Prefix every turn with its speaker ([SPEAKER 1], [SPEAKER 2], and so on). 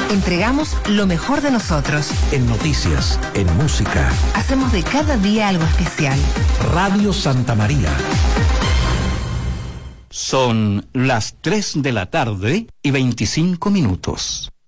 [SPEAKER 1] Entregamos lo mejor de nosotros.
[SPEAKER 2] En noticias, en música.
[SPEAKER 1] Hacemos de cada día algo especial.
[SPEAKER 2] Radio Santa María.
[SPEAKER 3] Son las 3 de la tarde y 25 minutos.